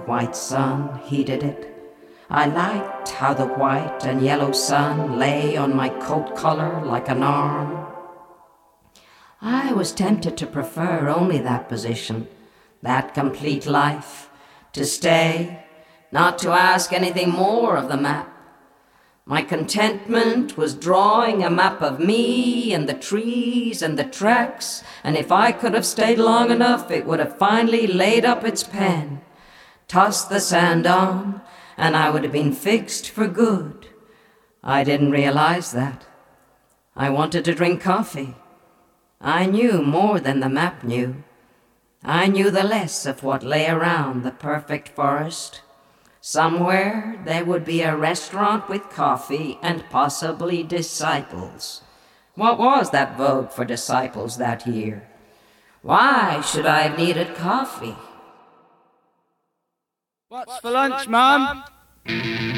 white sun heated it. I liked how the white and yellow sun lay on my coat collar like an arm. I was tempted to prefer only that position, that complete life, to stay, not to ask anything more of the map. My contentment was drawing a map of me and the trees and the tracks, and if I could have stayed long enough, it would have finally laid up its pen, tossed the sand on, and I would have been fixed for good. I didn't realize that. I wanted to drink coffee. I knew more than the map knew. I knew the less of what lay around the perfect forest. Somewhere there would be a restaurant with coffee and possibly disciples. What was that vogue for disciples that year? Why should I have needed coffee? What's for lunch, Mum?